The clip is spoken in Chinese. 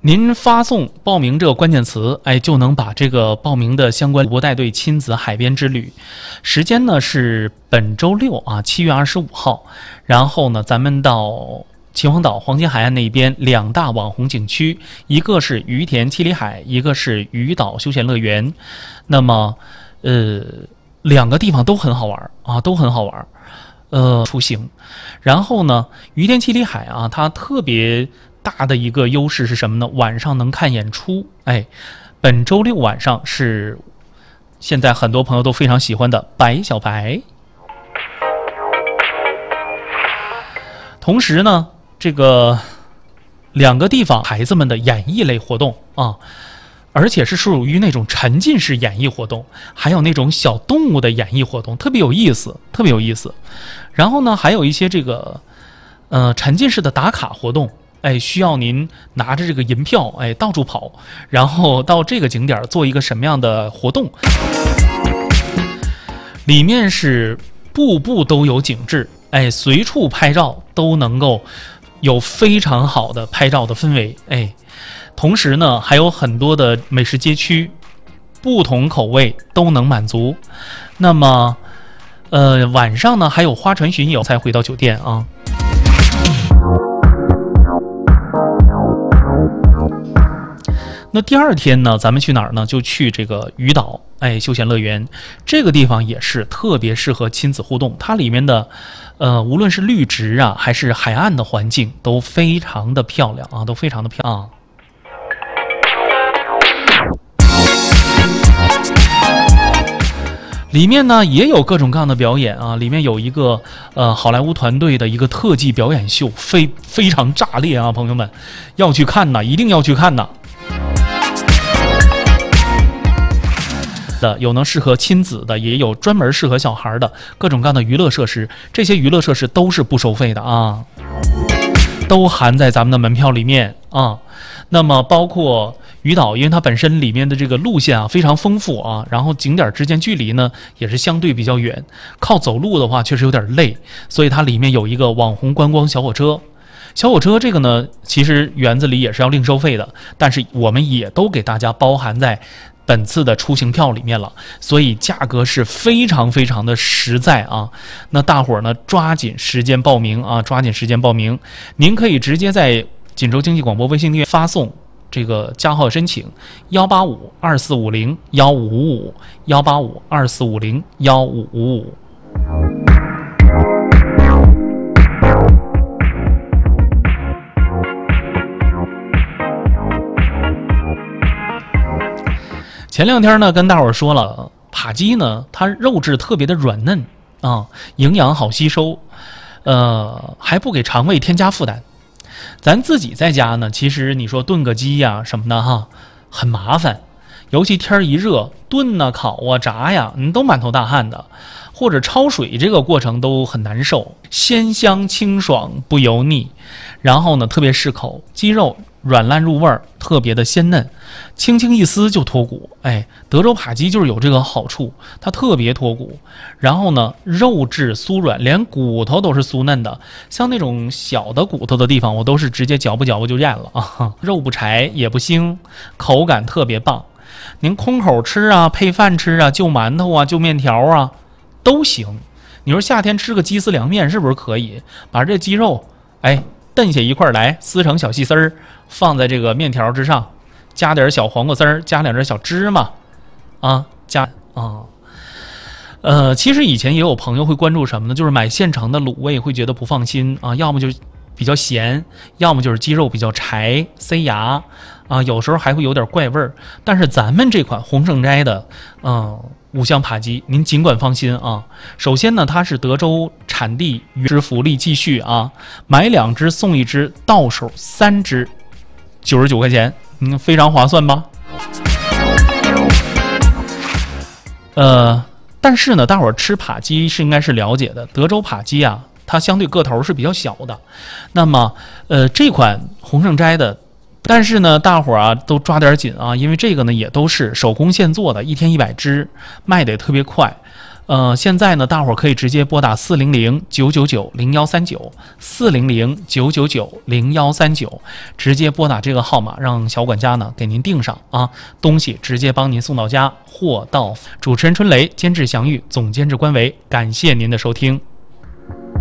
您发送报名这个关键词，就能把这个报名的相关主播带队亲子海边之旅，时间呢是本周六啊，7月25号。然后呢，咱们到秦皇岛黄金海岸那边2大网红景区，一个是于田七里海，一个是鱼岛休闲乐园。那么，2个地方都很好玩啊，都很好玩。出行。然后呢，于田七里海啊，它特别大的一个优势是什么呢？晚上能看演出。本周六晚上是现在很多朋友都非常喜欢的白小白。同时呢，这个2个地方孩子们的演艺类活动啊，而且是属于那种沉浸式演艺活动，还有那种小动物的演艺活动，特别有意思，特别有意思。然后呢，还有一些这个沉浸式的打卡活动，需要您拿着这个银票，到处跑，然后到这个景点做一个什么样的活动。里面是步步都有景致，随处拍照都能够有非常好的拍照的氛围，同时呢，还有很多的美食街区，不同口味都能满足。那么，晚上呢还有花船巡游才回到酒店啊。那第2天呢，咱们去哪儿呢？就去这个鱼岛休闲乐园。这个地方也是特别适合亲子互动，它里面的无论是绿植啊，还是海岸的环境都非常的漂亮啊，都非常的漂亮。里面呢也有各种各样的表演啊，里面有一个好莱坞团队的一个特技表演秀，非常炸裂啊，朋友们要去看呐，一定要去看呐。有能适合亲子的，也有专门适合小孩的各种各样的娱乐设施，这些娱乐设施都是不收费的啊，都含在咱们的门票里面啊。那么包括鱼岛，因为它本身里面的这个路线啊非常丰富啊，然后景点之间距离呢也是相对比较远，靠走路的话确实有点累，所以它里面有一个网红观光小火车。小火车这个呢，其实园子里也是要另收费的，但是我们也都给大家包含在本次的出行票里面了，所以价格是非常非常的实在啊。那大伙儿呢抓紧时间报名啊，抓紧时间报名。您可以直接在锦州经济广播微信订阅发送这个加号申请18524501555 18524501555。前2天呢，跟大伙儿说了，扒鸡呢，它肉质特别的软嫩啊，营养好吸收，还不给肠胃添加负担。咱自己在家呢，其实你说炖个鸡呀什么的哈，很麻烦，尤其天一热，炖啊、烤啊、炸呀，你都满头大汗的，或者焯水这个过程都很难受。鲜香清爽不油腻，然后呢特别适口，鸡肉软烂入味儿，特别的鲜嫩，轻轻一撕就脱骨。德州扒鸡就是有这个好处，它特别脱骨，然后呢肉质酥软，连骨头都是酥嫩的，像那种小的骨头的地方我都是直接嚼不就咽了啊，肉不柴也不腥，口感特别棒。您空口吃啊，配饭吃啊，就馒头啊，就面条啊都行。你说夏天吃个鸡丝凉面是不是可以？把这鸡肉炖下一块来，撕成小细丝儿，放在这个面条之上，加点小黄瓜丝儿，加2根小芝麻，其实以前也有朋友会关注什么呢？就是买现成的卤味会觉得不放心啊，要么就是比较咸，要么就是鸡肉比较柴塞牙啊，有时候还会有点怪味儿。但是咱们这款洪盛斋的五香扒鸡，您尽管放心啊。首先呢，它是德州产地原汁福利继续啊，买2只送1只，到手3只，99块钱，非常划算吧？但是呢，大伙儿吃扒鸡是应该是了解的，德州扒鸡啊，它相对个头是比较小的。那么，这款洪盛斋的。但是呢，大伙儿啊都抓点紧啊，因为这个呢也都是手工现做的，1天100只，卖的也特别快。 现在呢，大伙儿可以直接拨打400-999-0139，400-999-0139，直接拨打这个号码，让小管家呢给您订上啊，东西直接帮您送到家，货到。主持人春雷，监制祥玉，总监制关维，感谢您的收听。